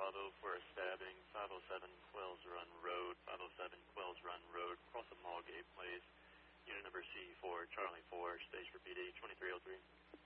Bravo for a stabbing, 507 Quells Run Road, 507 Quells Run Road, across the Mallgate Place. Unit number C4, Charlie 4, stage for PD 2303.